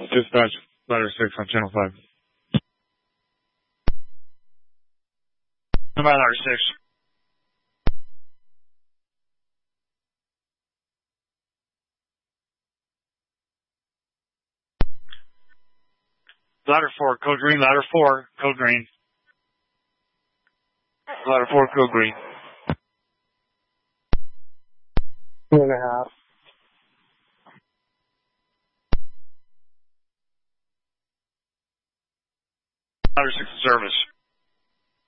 Dispatch, ladder 6 on channel 5. Come on, ladder 6. Ladder 4, code green, ladder 4, code green. Ladder 4, code green. 2.5. Ladder 6 service.